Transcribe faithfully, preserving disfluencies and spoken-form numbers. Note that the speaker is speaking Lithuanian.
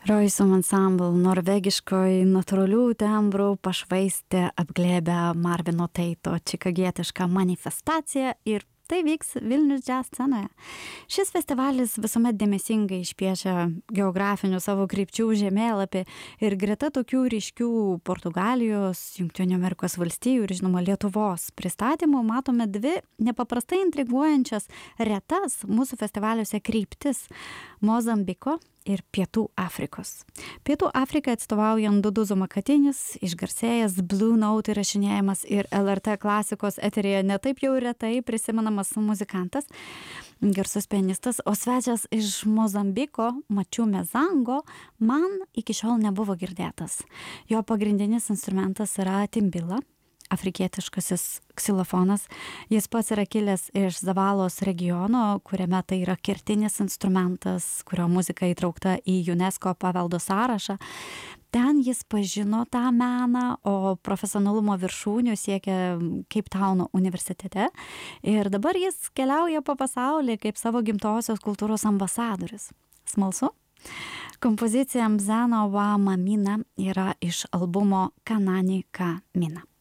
Roisum Ensemble norvegiškoj natūralių tembrų pašvaistė apglėbę Marvino Teito čikagietišką manifestaciją ir tai vyks Vilnius Jazz scenoje. Šis festivalis visuomet dėmesingai išpiešia geografinių savo krypčių žemėlapį ir greta tokių ryškių Portugalijos, Jungtinių Amerikos valstijų ir žinoma Lietuvos pristatymų matome dvi nepaprastai intriguojančias retas mūsų festivaliuose kryptis – Mozambiko ir Pietų Afrikos. Pietų Afrikai atstovaujant Duduzo Makatinis, išgarsėjęs Blue Note įrašinėjimas ir L R T klasikos eteryje netaip jau retai prisimanamas muzikantas, garsus pianistas, o svečias iš Mozambiko, Mačiu Mezango, man iki šiol nebuvo girdėtas. Jo pagrindinis instrumentas yra timbila, afrikietiškasis ksilofonas. Jis pats yra kilęs iš Zavalos regiono, kuriame tai yra kertinis instrumentas, kurio muzika įtraukta į UNESCO paveldo sąrašą. Ten jis pažino tą meną, o profesionalumo viršūnių siekia Cape Towno universitete. Ir dabar jis keliauja po pasaulį kaip savo gimtosios kultūros ambasadorius. Smalsu? Kompozicija Mzano wa Mamina yra iš albumo Kanani Ka Mina.